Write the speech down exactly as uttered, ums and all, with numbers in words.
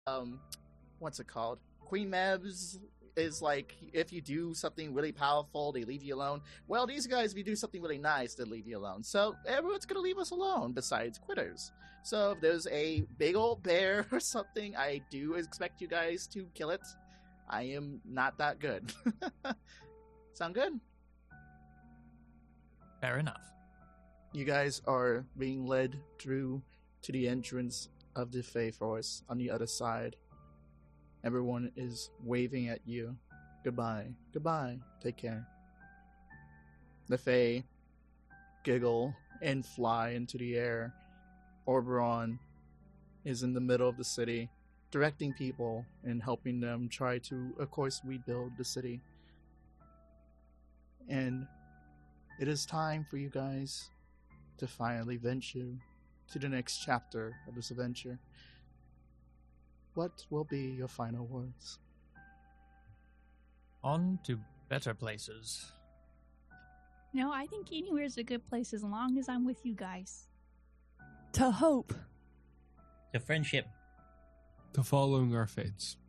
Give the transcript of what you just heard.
um, what's it called? Queen Mebs is like, if you do something really powerful, they leave you alone. Well, these guys, if you do something really nice, they leave you alone. So everyone's gonna leave us alone besides quitters. So if there's a big old bear or something, I do expect you guys to kill it. I am not that good. Sound good? Fair enough. You guys are being led through to the entrance of the Fey Forest on the other side. Everyone is waving at you. Goodbye. Goodbye. Take care. The Fey giggle and fly into the air. Oberon is in the middle of the city, directing people and helping them try to, of course, rebuild the city. And it is time for you guys to finally venture to the next chapter of this adventure. What will be your final words? On to better places. No, I think anywhere's a good place as long as I'm with you guys. To hope. To friendship. To following our fates.